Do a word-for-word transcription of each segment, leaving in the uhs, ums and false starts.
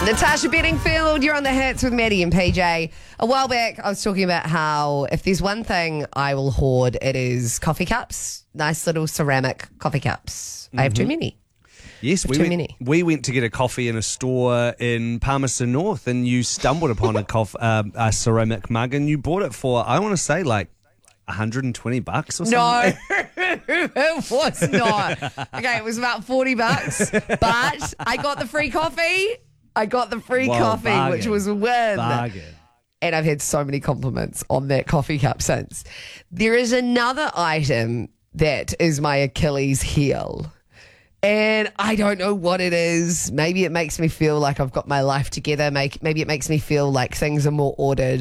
Natasha Bedingfield, you're on the hits with Maddie and P J. A while back, I was talking about how if there's one thing I will hoard, it is coffee cups. Nice little ceramic coffee cups. Mm-hmm. I have too many. Yes, we too went, many. we went to get a coffee in a store in Palmerston North, and you stumbled upon a, cof- uh, a ceramic mug, and you bought it for, I want to say, like one hundred twenty bucks or something. No, it was not. Okay, it was about forty bucks, but I got the free coffee. I got the free Well, coffee, bargain. which was a win. Bargain. And I've had so many compliments on that coffee cup since. There is another item that is my Achilles heel. And I don't know what it is. Maybe it makes me feel like I've got my life together. Make, maybe it makes me feel like things are more ordered.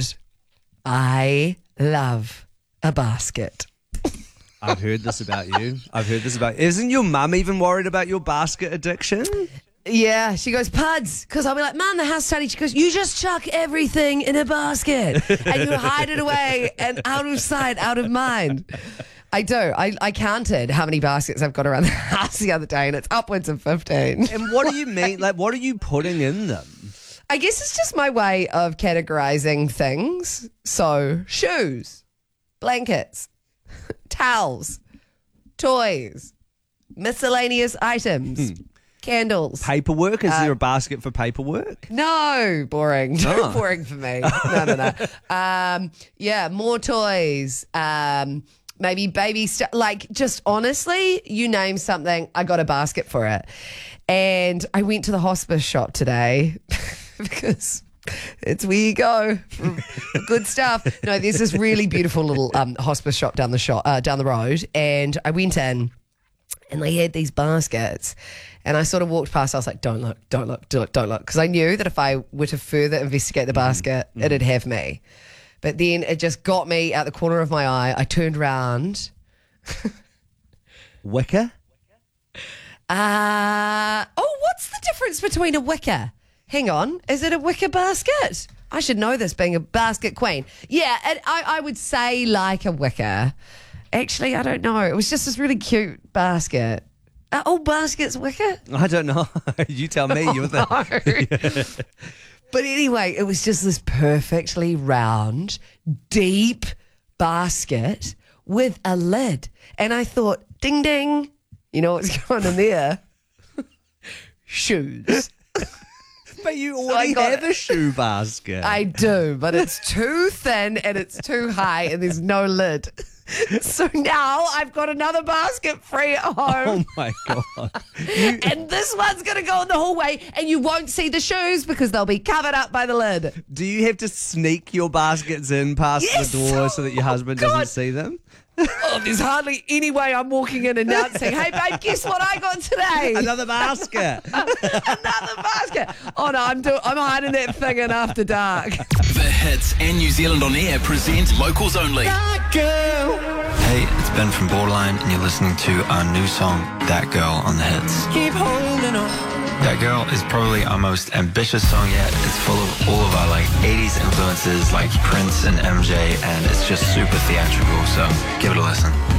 I love a basket. I've heard this about you. I've heard this about Isn't your mum even worried about your basket addiction? Yeah, she goes, Puds, because I'll be like, Mum, the house study. She goes, you just chuck everything in a basket and you hide it away and out of sight, out of mind. I do. I, I counted how many baskets I've got around the house the other day, and it's upwards of fifteen. And what do you mean? Like, what are you putting in them? I guess it's just my way of categorizing things. So, shoes, blankets, towels, toys, miscellaneous items. Hmm. Candles. Paperwork? Is Uh, there a basket for paperwork? No, boring. Too Oh. boring for me. No, no, no. Um, yeah, more toys. Um, maybe baby stuff. Like, just honestly, you name something, I got a basket for it. And I went to the hospice shop today because it's where you go for good stuff. No, there's this really beautiful little um, hospice shop down the shop, uh, down the road, and I went in. And they had these baskets, and I sort of walked past. I was like, don't look, don't look, don't look, don't look. Because I knew that if I were to further investigate the basket, mm, it'd have me. But then it just got me out the corner of my eye. I turned around. Wicker? Uh, oh, what's the difference between a wicker? Hang on. Is it a wicker basket? I should know this, being a basket queen. Yeah, it, I, I would say like a wicker. Actually, I don't know. It was just this really cute basket. Are all baskets wicker? I don't know. You tell me. You're the... No. But anyway, it was just this perfectly round, deep basket with a lid. And I thought, ding, ding. You know what's going on in there? Shoes. But you So already I got have it. a shoe basket. I do, but it's too thin and it's too high and there's no lid. So now I've got another basket free at home. Oh my God. You, And this one's going to go in the hallway and you won't see the shoes because they'll be covered up by the lid. do you have to sneak your baskets in past Yes. the door so that your husband Oh, God. doesn't see them? Oh, there's hardly any way I'm walking in announcing, hey, babe, guess what I got today? Another basket. Another basket. Oh, no, I'm, do- I'm hiding that thing in after dark. The Hits and New Zealand On Air present Locals Only. Hey, it's Ben from Borderline, and you're listening to our new song, That Girl, on the Hits. Keep holding on. That Girl is probably our most ambitious song yet. It's full of all of our like eighties influences like Prince and M J, and it's just super theatrical, so give it a listen.